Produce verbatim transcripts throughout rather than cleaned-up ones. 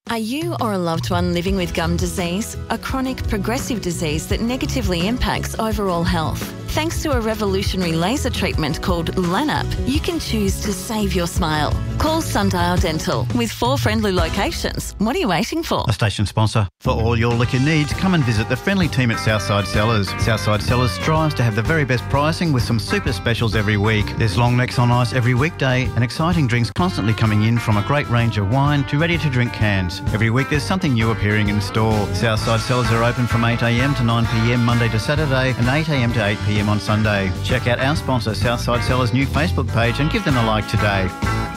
Are you or a loved one living with gum disease, a chronic progressive disease that negatively impacts overall health? Thanks to a revolutionary laser treatment called LANAP, you can choose to save your smile. Call Sundial Dental with four friendly locations. What are you waiting for? A station sponsor. For all your liquor needs, come and visit the friendly team at Southside Cellars. Southside Cellars strives to have the very best pricing with some super specials every week. There's long necks on ice every weekday and exciting drinks constantly coming in, from a great range of wine to ready-to-drink cans. Every week there's something new appearing in store. Southside Cellars are open from eight a m to nine p m Monday to Saturday and eight a m to eight p m on Sunday. Check out our sponsor Southside Cellars' new Facebook page and give them a like today.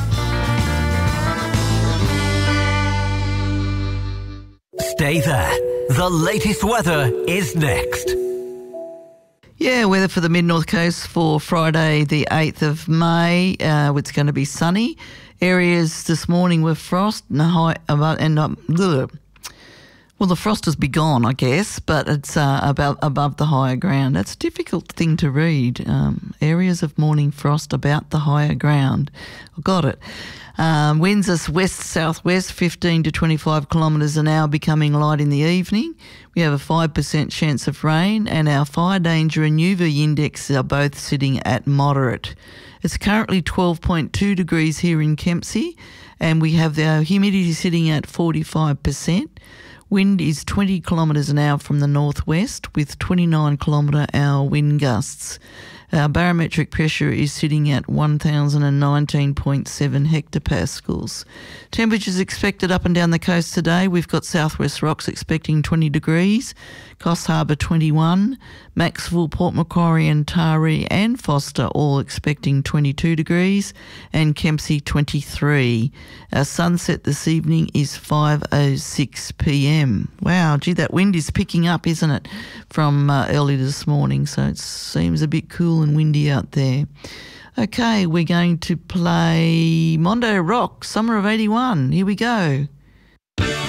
Stay there. The latest weather is next. Yeah, weather for the Mid-North Coast for Friday the eighth of May. Uh, it's going to be sunny. Areas this morning with frost and high, and um, well, the frost has begun, I guess, but it's uh, about above the higher ground. That's a difficult thing to read. Um, areas of morning frost about the higher ground. I got it. Um, winds are west-southwest, fifteen to twenty-five kilometres an hour, becoming light in the evening. We have a five percent chance of rain, and our fire danger and U V index are both sitting at moderate. It's currently twelve point two degrees here in Kempsey, and we have our humidity sitting at forty-five percent. Wind is twenty kilometres an hour from the northwest with twenty-nine kilometre hour wind gusts. Our barometric pressure is sitting at one thousand nineteen point seven hectopascals. Temperatures expected up and down the coast today. We've got Southwest Rocks expecting twenty degrees, Coffs Harbour twenty-one, Maxwell, Port Macquarie and Taree and Foster all expecting twenty-two degrees, and Kempsey twenty-three. Our sunset this evening is five oh six p m. Wow, gee, that wind is picking up, isn't it, from uh, early this morning, so it seems a bit cool and windy out there. Okay, we're going to play Mondo Rock, Summer of eighty-one. Here we go.